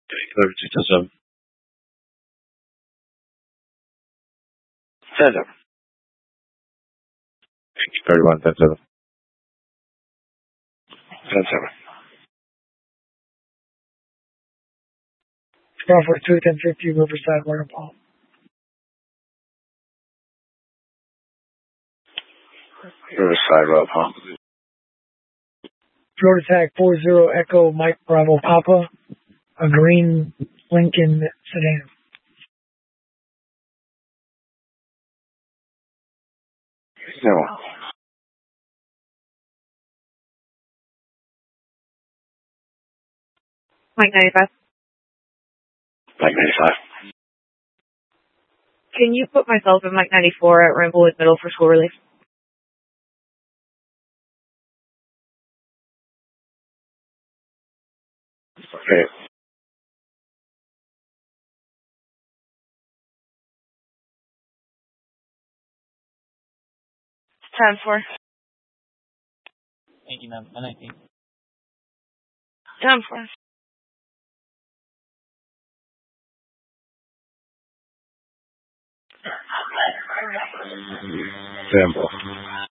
Clear 227. 10 7. 31, 10 7. 10 7. Ground 42, 1050, Riverside, Morgan Palm. Riverside, Rob, huh? Florida Tag 40 Echo Mike Bravo Papa, a green Lincoln sedan. No. Mike 95. Mike 95. Can you put myself and Mike 94 at Ramblewood Middle for school relief? Okay. Time for. Thank you, ma'am. 19. Time for. Sample.